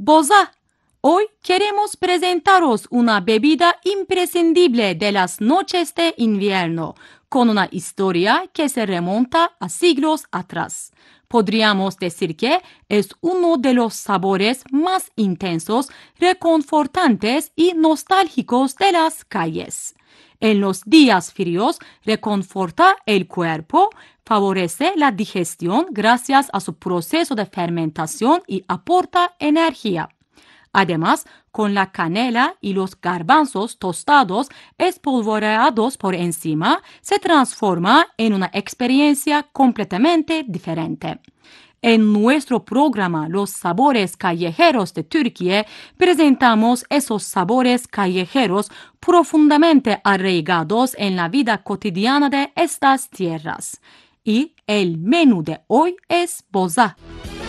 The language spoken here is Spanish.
Boza. Hoy queremos presentaros una bebida imprescindible de las noches de invierno, con una historia que se remonta a siglos atrás. Podríamos decir que es uno de los sabores más intensos, reconfortantes y nostálgicos de las calles. En los días fríos reconforta el cuerpo, favorece la digestión gracias a su proceso de fermentación y aporta energía. Además, con la canela y los garbanzos tostados espolvoreados por encima, se transforma en una experiencia completamente diferente. En nuestro programa Los Sabores Callejeros de Turquía presentamos esos sabores callejeros profundamente arraigados en la vida cotidiana de estas tierras. Y el menú de hoy es boza.